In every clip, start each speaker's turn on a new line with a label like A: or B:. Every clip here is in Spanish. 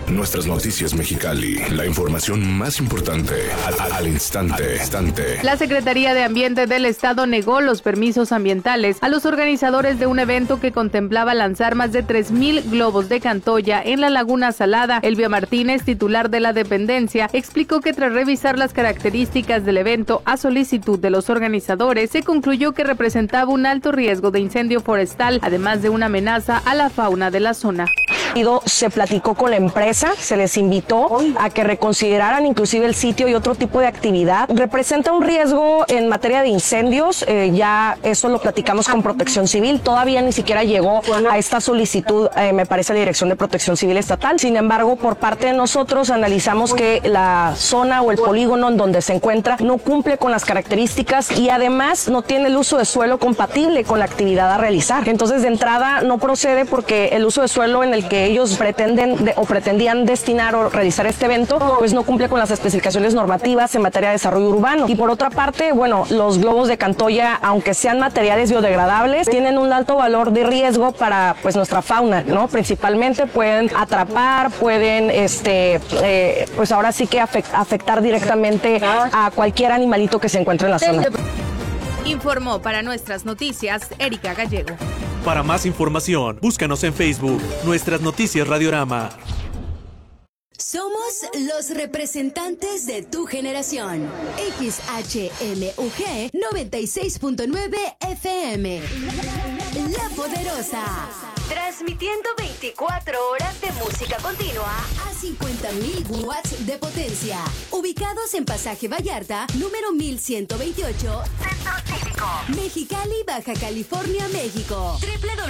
A: Nuestras noticias Mexicali, la información más importante al instante.
B: La Secretaría de Ambiente del Estado negó los permisos ambientales a los organizadores de un evento que contemplaba lanzar más de 3,000 globos de Cantoya en la Laguna Salada. Elvia Martínez, titular de la dependencia, explicó que tras revisar las características del evento a solicitud de los organizadores, se concluyó que representaba un alto riesgo de incendio forestal, además de una amenaza a la fauna de la zona.
C: Se platicó con la empresa, se les invitó a que reconsideraran inclusive el sitio y otro tipo de actividad. Representa un riesgo en materia de incendios, ya eso lo platicamos con Protección Civil, todavía ni siquiera llegó a esta solicitud, me parece, la Dirección de Protección Civil Estatal. Sin embargo, por parte de nosotros analizamos que la zona o el polígono en donde se encuentra no cumple con las características y además no tiene el uso de suelo compatible con la actividad a realizar. Entonces, de entrada no procede porque el uso de suelo en el que ellos pretendían destinar o realizar este evento, pues no cumple con las especificaciones normativas en materia de desarrollo urbano. Y por otra parte, bueno, los globos de Cantoya, aunque sean materiales biodegradables, tienen un alto valor de riesgo para pues nuestra fauna, ¿no? Principalmente pueden atrapar, pueden pues ahora sí que afectar directamente a cualquier animalito que se encuentre en la zona.
B: Informó para Nuestras Noticias Erika Gallego.
D: Para más información, búscanos en Facebook, Nuestras Noticias Radiorama.
E: Somos los representantes de tu generación. XHMUG 96.9 FM. La Poderosa. Transmitiendo 24 horas de música continua a 50.000 watts de potencia. Ubicados en Pasaje Vallarta, número 1128, Centro Cívico, Mexicali, Baja California, México.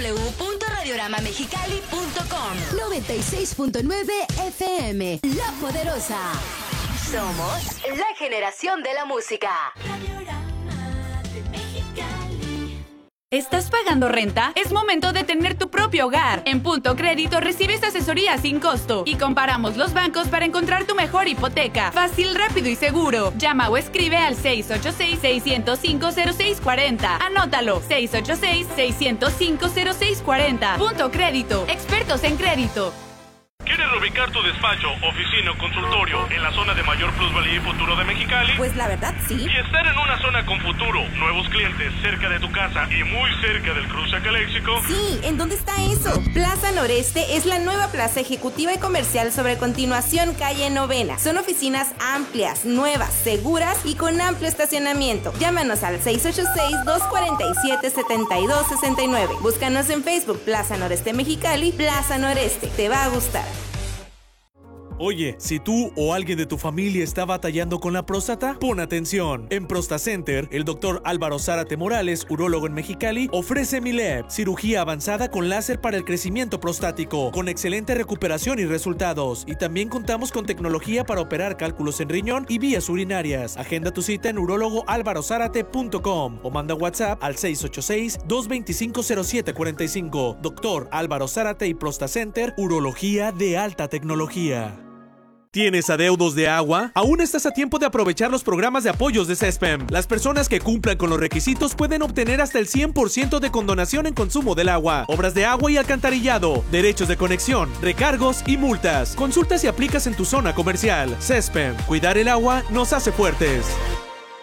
E: www.radioramamexicali.com. 96.9 FM. La Poderosa. Somos la generación de la música.
F: ¿Estás pagando renta? Es momento de tener tu propio hogar. En Punto Crédito recibes asesoría sin costo y comparamos los bancos para encontrar tu mejor hipoteca. Fácil, rápido y seguro. Llama o escribe al 686-605-0640. Anótalo, 686-605-0640. Punto Crédito. Expertos en crédito.
G: ¿Quieres reubicar tu despacho, oficina o consultorio en la zona de mayor plusvalía y futuro de Mexicali?
H: Pues la verdad, sí.
G: Y estar en una zona con futuro, nuevos clientes, cerca de tu casa y muy cerca del cruce a Caléxico.
H: Sí, ¿en dónde está eso? Plaza Noreste es la nueva plaza ejecutiva y comercial sobre Continuación Calle Novena. Son oficinas amplias, nuevas, seguras y con amplio estacionamiento. Llámanos al 686-247-7269. Búscanos en Facebook, Plaza Noreste Mexicali, Plaza Noreste. Te va a gustar.
D: Oye, si tú o alguien de tu familia está batallando con la próstata, pon atención. En ProstaCenter, el doctor Álvaro Zárate Morales, urólogo en Mexicali, ofrece Mileb, cirugía avanzada con láser para el crecimiento prostático, con excelente recuperación y resultados. Y también contamos con tecnología para operar cálculos en riñón y vías urinarias. Agenda tu cita en urólogoalvarozárate.com o manda WhatsApp al 686-225-0745. Doctor Álvaro Zárate y ProstaCenter, urología de alta tecnología. ¿Tienes adeudos de agua? Aún estás a tiempo de aprovechar los programas de apoyos de CESPEM. Las personas que cumplan con los requisitos pueden obtener hasta el 100% de condonación en consumo del agua, obras de agua y alcantarillado, derechos de conexión, recargos y multas. Consulta si aplicas en tu zona comercial. CESPEM. Cuidar el agua nos hace fuertes.